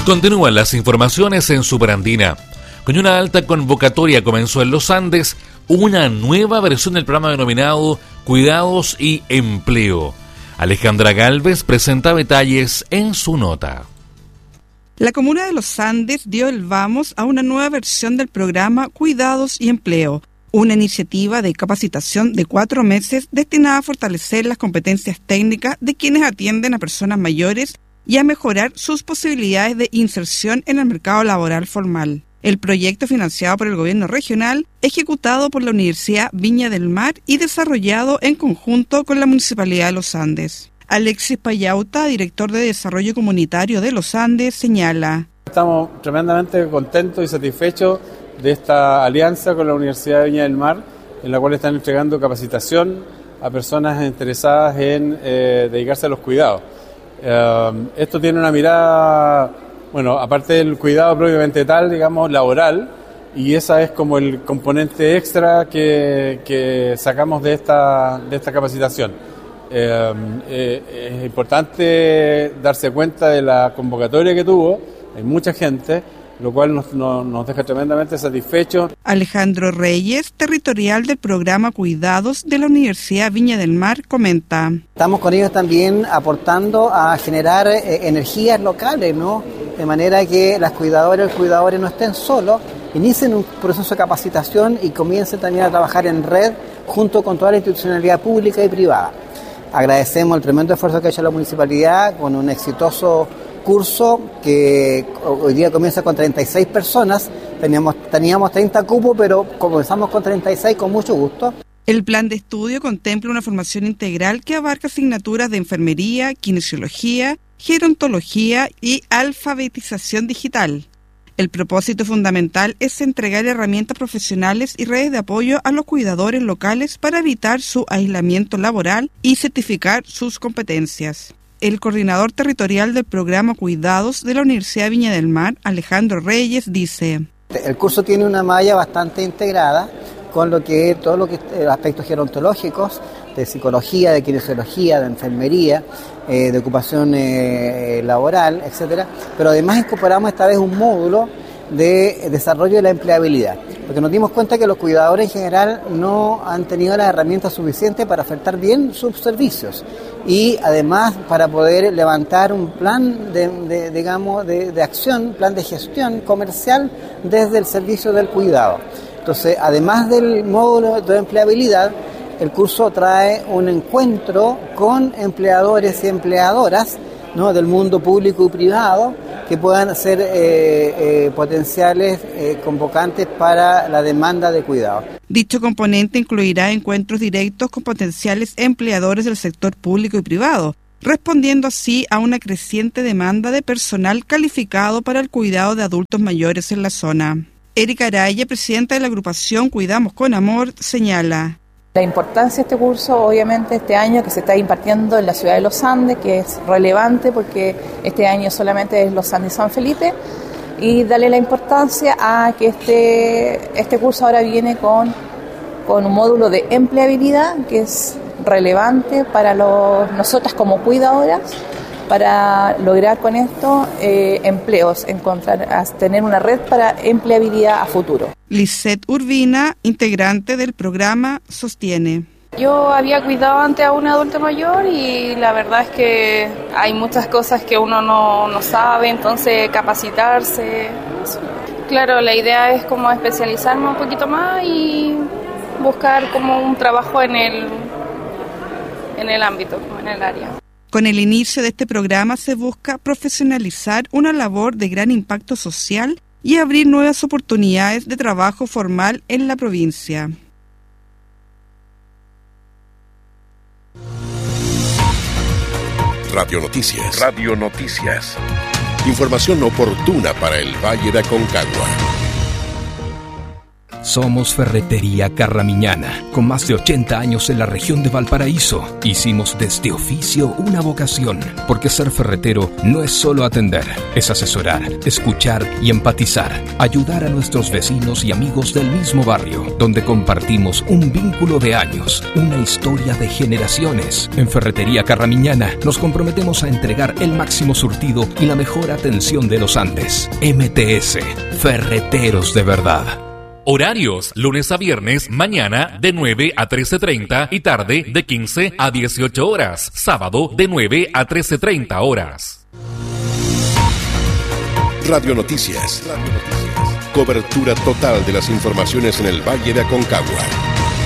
Continúan las informaciones en Superandina. Con una alta convocatoria comenzó en los Andes una nueva versión del programa denominado Cuidados y Empleo. Alejandra Galvez presenta detalles en su nota. La comuna de Los Andes dio el vamos a una nueva versión del programa Cuidados y Empleo, una iniciativa de capacitación de 4 meses destinada a fortalecer las competencias técnicas de quienes atienden a personas mayores y a mejorar sus posibilidades de inserción en el mercado laboral formal. El proyecto, financiado por el gobierno regional, ejecutado por la Universidad Viña del Mar y desarrollado en conjunto con la Municipalidad de Los Andes. Alexis Payauta, director de Desarrollo Comunitario de Los Andes, señala: Estamos tremendamente contentos y satisfechos de esta alianza con la Universidad de Viña del Mar, en la cual están entregando capacitación a personas interesadas en dedicarse a los cuidados. Esto tiene una mirada, bueno, aparte del cuidado propiamente tal, digamos, laboral, y esa es como el componente extra que sacamos de esta capacitación. Es importante darse cuenta de la convocatoria que tuvo, hay mucha gente, lo cual nos deja tremendamente satisfechos. Alejandro Reyes, territorial del programa Cuidados de la Universidad Viña del Mar, comenta: Estamos con ellos también aportando a generar energías locales, ¿no? De manera que las cuidadoras y los cuidadores no estén solos, inicien un proceso de capacitación y comiencen también a trabajar en red junto con toda la institucionalidad pública y privada. Agradecemos el tremendo esfuerzo que ha hecho la municipalidad con un exitoso curso que hoy día comienza con 36 personas. Teníamos 30 cupos, pero comenzamos con 36 con mucho gusto. El plan de estudio contempla una formación integral que abarca asignaturas de enfermería, kinesiología, gerontología y alfabetización digital. El propósito fundamental es entregar herramientas profesionales y redes de apoyo a los cuidadores locales para evitar su aislamiento laboral y certificar sus competencias. El coordinador territorial del programa Cuidados de la Universidad Viña del Mar, Alejandro Reyes, dice: El curso tiene una malla bastante integrada con todo lo que aspectos gerontológicos, de psicología, de kinesiología, de enfermería, de ocupación laboral, etcétera. Pero además incorporamos esta vez un módulo de desarrollo de la empleabilidad, porque nos dimos cuenta que los cuidadores en general no han tenido las herramientas suficientes para ofertar bien sus servicios y además para poder levantar un plan de acción, plan de gestión comercial desde el servicio del cuidado. Entonces, además del módulo de empleabilidad, el curso trae un encuentro con empleadores y empleadoras, ¿no?, del mundo público y privado, que puedan ser potenciales convocantes para la demanda de cuidado. Dicho componente incluirá encuentros directos con potenciales empleadores del sector público y privado, respondiendo así a una creciente demanda de personal calificado para el cuidado de adultos mayores en la zona. Erika Araya, presidenta de la agrupación Cuidamos con Amor, señala: La importancia de este curso, obviamente, este año que se está impartiendo en la ciudad de Los Andes, que es relevante porque este año solamente es Los Andes y San Felipe, y darle la importancia a que este curso ahora viene con un módulo de empleabilidad que es relevante para nosotras como cuidadoras, para lograr con esto empleos, tener una red para empleabilidad a futuro. Lisette Urbina, integrante del programa, sostiene: Yo había cuidado antes a un adulto mayor y la verdad es que hay muchas cosas que uno no sabe, entonces capacitarse. Claro, la idea es como especializarme un poquito más y buscar como un trabajo en el ámbito, en el área. Con el inicio de este programa se busca profesionalizar una labor de gran impacto social y abrir nuevas oportunidades de trabajo formal en la provincia. Radio Noticias. Radio Noticias. Información oportuna para el Valle de Aconcagua. Somos Ferretería Carramiñana, con más de 80 años en la región de Valparaíso. Hicimos de este oficio una vocación, porque ser ferretero no es solo atender, es asesorar, escuchar y empatizar, ayudar a nuestros vecinos y amigos del mismo barrio, donde compartimos un vínculo de años, una historia de generaciones. En Ferretería Carramiñana nos comprometemos a entregar el máximo surtido y la mejor atención de los Andes. MTS, Ferreteros de verdad. Horarios, lunes a viernes, mañana de 9 a 13:30 y tarde de 15 a 18 horas. Sábado de 9 a 13:30 horas. Radio Noticias. Cobertura total de las informaciones en el Valle de Aconcagua.